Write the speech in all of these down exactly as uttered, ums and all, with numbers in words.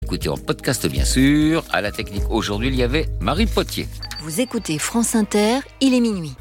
réécouter en podcast bien sûr. À la technique aujourd'hui, il y avait Marie Potier. Vous écoutez France Inter, il est minuit.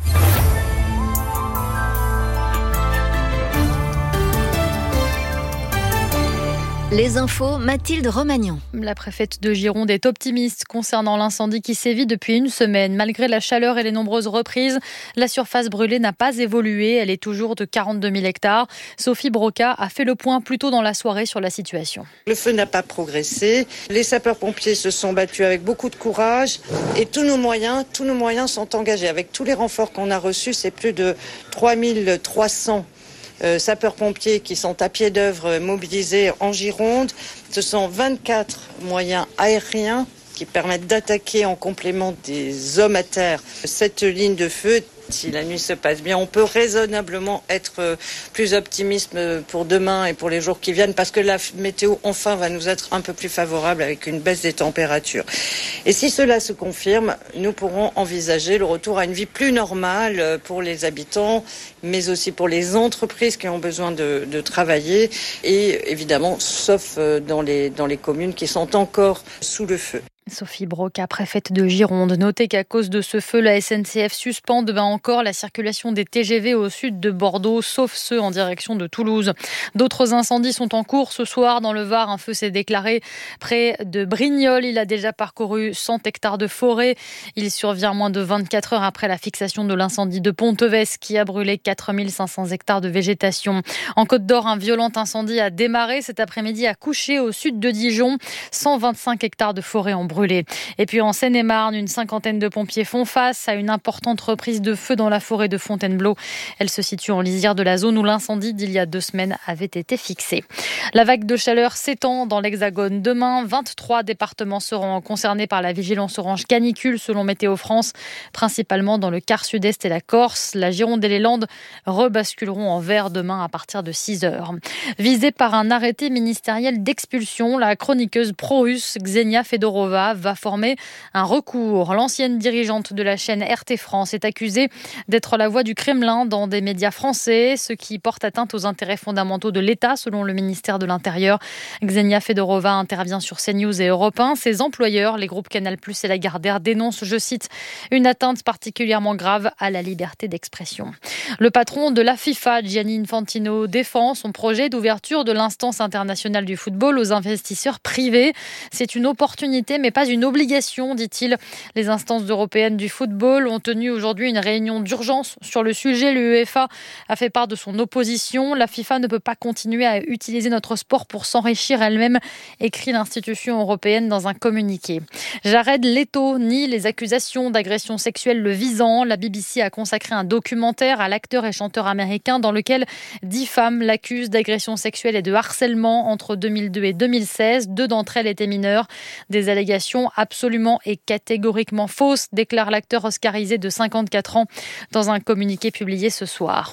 Les infos, Mathilde Romagnan. La préfète de Gironde est optimiste concernant l'incendie qui sévit depuis une semaine. Malgré la chaleur et les nombreuses reprises, la surface brûlée n'a pas évolué. Elle est toujours de quarante-deux mille hectares. Sophie Broca a fait le point plus tôt dans la soirée sur la situation. Le feu n'a pas progressé. Les sapeurs-pompiers se sont battus avec beaucoup de courage et tous nos moyens, tous nos moyens sont engagés. Avec tous les renforts qu'on a reçus, c'est plus de trois mille trois cents Euh, sapeurs-pompiers qui sont à pied d'œuvre mobilisés en Gironde. Ce sont vingt-quatre moyens aériens qui permettent d'attaquer en complément des hommes à terre cette ligne de feu. Si la nuit se passe bien, on peut raisonnablement être plus optimiste pour demain et pour les jours qui viennent parce que la météo enfin va nous être un peu plus favorable avec une baisse des températures. Et si cela se confirme, nous pourrons envisager le retour à une vie plus normale pour les habitants, mais aussi pour les entreprises qui ont besoin de, de travailler et évidemment, sauf dans les, dans les communes qui sont encore sous le feu. Sophie Broca, préfète de Gironde. Notez qu'à cause de ce feu, la S N C F suspend demain encore la circulation des T G V au sud de Bordeaux, sauf ceux en direction de Toulouse. D'autres incendies sont en cours ce soir. Dans le Var, un feu s'est déclaré près de Brignoles. Il a déjà parcouru cent hectares de forêt. Il survient moins de vingt-quatre heures après la fixation de l'incendie de Ponteves qui a brûlé quatre mille cinq cents hectares de végétation. En Côte d'Or, un violent incendie a démarré cet après-midi à Couché, au sud de Dijon. cent vingt-cinq hectares de forêt en brûlé. Et puis en Seine-et-Marne, une cinquantaine de pompiers font face à une importante reprise de feu dans la forêt de Fontainebleau. Elle se situe en lisière de la zone où l'incendie d'il y a deux semaines avait été fixé. La vague de chaleur s'étend dans l'Hexagone. Demain, vingt-trois départements seront concernés par la vigilance orange canicule selon Météo France, principalement dans le quart sud-est et la Corse. La Gironde et les Landes rebasculeront en vert demain à partir de six heures. Visée par un arrêté ministériel d'expulsion, la chroniqueuse pro-russe Ksenia Fedorova va former un recours. L'ancienne dirigeante de la chaîne R T France est accusée d'être la voix du Kremlin dans des médias français, ce qui porte atteinte aux intérêts fondamentaux de l'État, selon le ministère de l'Intérieur. Ksenia Fedorova intervient sur CNews et Europe un. Ses employeurs, les groupes Canal plus et Lagardère, dénoncent, je cite, une atteinte particulièrement grave à la liberté d'expression. Le patron de la FIFA, Gianni Infantino, défend son projet d'ouverture de l'instance internationale du football aux investisseurs privés. C'est une opportunité, mais pas une obligation, dit-il. Les instances européennes du football ont tenu aujourd'hui une réunion d'urgence sur le sujet. L'UEFA a fait part de son opposition. La FIFA ne peut pas continuer à utiliser notre sport pour s'enrichir elle-même, écrit l'institution européenne dans un communiqué. Jared Leto nie les accusations d'agression sexuelle le visant. La B B C a consacré un documentaire à l'acteur et chanteur américain dans lequel dix femmes l'accusent d'agression sexuelle et de harcèlement entre deux mille deux et deux mille seize. Deux d'entre elles étaient mineures. Des allégations absolument et catégoriquement fausses, déclare l'acteur oscarisé de cinquante-quatre ans dans un communiqué publié ce soir.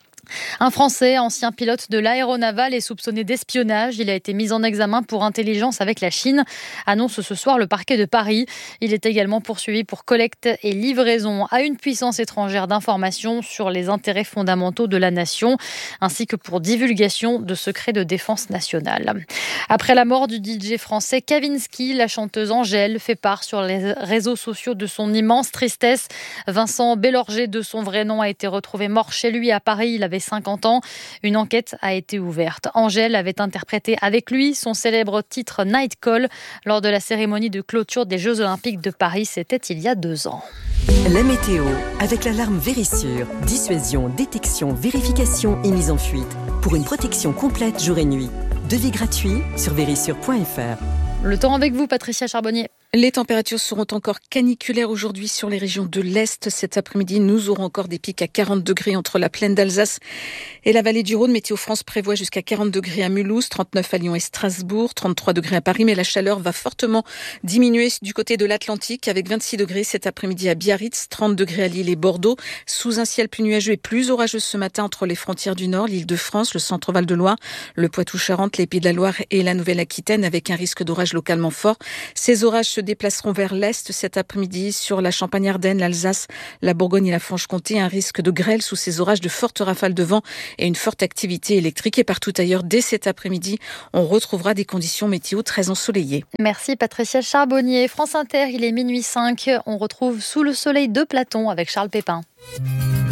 Un Français, ancien pilote de l'aéronaval, est soupçonné d'espionnage. Il a été mis en examen pour intelligence avec la Chine, annonce ce soir le parquet de Paris. Il est également poursuivi pour collecte et livraison à une puissance étrangère d'informations sur les intérêts fondamentaux de la nation, ainsi que pour divulgation de secrets de défense nationale. Après la mort du D J français Kavinsky, la chanteuse Angèle fait part sur les réseaux sociaux de son immense tristesse. Vincent Bélorger, de son vrai nom, a été retrouvé mort chez lui à Paris. Il avait cinquante ans. Une enquête a été ouverte. Angèle avait interprété avec lui son célèbre titre Night Call lors de la cérémonie de clôture des Jeux Olympiques de Paris. C'était il y a deux ans. La météo, avec l'alarme Vérissure. Dissuasion, détection, vérification et mise en fuite. Pour une protection complète jour et nuit. Devis gratuit sur vérissure point f r. Le temps avec vous, Patricia Charbonnier. Les températures seront encore caniculaires aujourd'hui sur les régions de l'Est. Cet après-midi, nous aurons encore des pics à quarante degrés entre la plaine d'Alsace et la vallée du Rhône. Météo France prévoit jusqu'à quarante degrés à Mulhouse, trente-neuf à Lyon et Strasbourg, trente-trois degrés à Paris. Mais la chaleur va fortement diminuer du côté de l'Atlantique avec vingt-six degrés cet après-midi à Biarritz, trente degrés à Lille et Bordeaux. Sous un ciel plus nuageux et plus orageux ce matin entre les frontières du Nord, l'Île-de-France, le centre-Val de Loire, le Poitou-Charentes, les Pays de la Loire et la Nouvelle-Aquitaine avec un risque d'orage localement fort. Ces orages se se déplaceront vers l'est cet après-midi sur la Champagne-Ardenne, l'Alsace, la Bourgogne et la Franche-Comté. Un risque de grêle sous ces orages, de fortes rafales de vent et une forte activité électrique. Et partout ailleurs, dès cet après-midi, on retrouvera des conditions météo très ensoleillées. Merci Patricia Charbonnier. France Inter, il est minuit cinq. On retrouve Sous le soleil de Platon avec Charles Pépin.